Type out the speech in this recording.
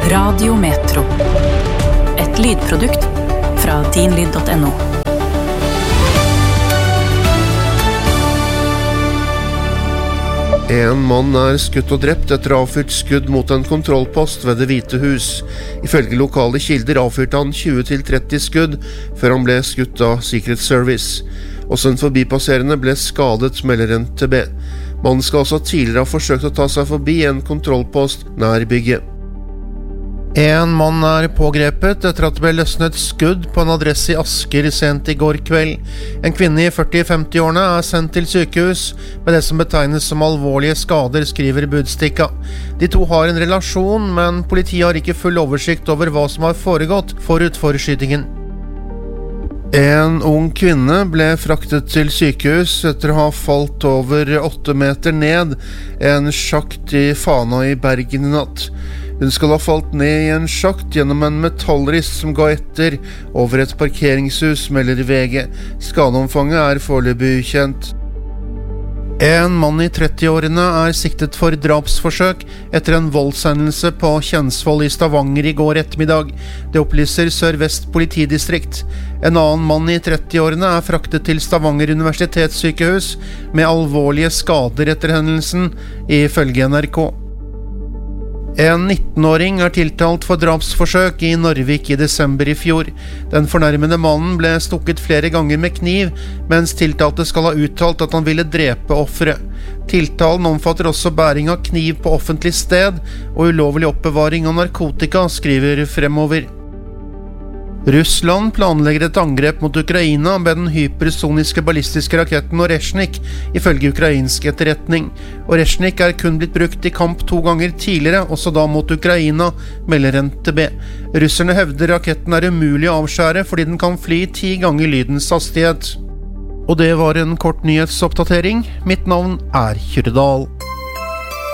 Radio Metro. Et lydprodukt fra dinlyd.no. En mann skutt og drept etter avfyrt skudd mot en kontrollpost ved Det hvite hus. Ifølge lokale kilder avfyrte han 20-30 skudd før han ble skutt av Secret Service. Også en forbipasserende ble skadet, melder NTB. Mannen skal også tidligere ha forsøkt å ta seg forbi en kontrollpost nær bygget. En mann pågrepet etter at det ble løsnet skudd på en adresse i Asker sent i går kveld. En kvinne i 40-50-årene sendt til sykehus med det som betegnes som alvorlige skader, skriver Budstikka. De to har en relasjon, men politiet har ikke full oversikt over hva som har foregått forut for skytingen. En ung kvinne ble fraktet til sykehus etter å ha falt over 8 meter ned en sjakt i Fana i Bergen i natt. Hun skal ha falt ned i en sjakt gjennom en metallrist som ga etter over et parkeringshus, melder VG. Skadeomfanget foreløpig ukjent. En mann i 30-årene siktet for drapsforsøk etter en voldshendelse på Kjensvoll i Stavanger i går ettermiddag. Det opplyser Sør-Vest politidistrikt. En annen mann i 30-årene fraktet til Stavanger universitetssykehus med alvorlige skader etter hendelsen, ifølge NRK. En 19-åring tiltalt for drapsforsøk i Narvik i desember i fjor. Den fornærmede mannen ble stukket flere ganger med kniv, mens tiltalte skal ha uttalt at han ville drepe offeret. Tiltalen omfatter også bæring av kniv på offentlig sted og ulovlig oppbevaring av narkotika, skriver Fremover. Russland planlegger et angrep mot Ukraina med den hypersoniske ballistiske raketten Oreshnik, ifølge ukrainsk etterretning. Oreshnik kun blitt brukt i kamp 2 ganger tidligere, også da mot Ukraina, melder NTB. Russerne hevder raketten umulig å avskjære fordi den kan fly 10 ganger lydens hastighet. Og det var en kort nyhetsoppdatering. Mitt navn Kyrre Dahl.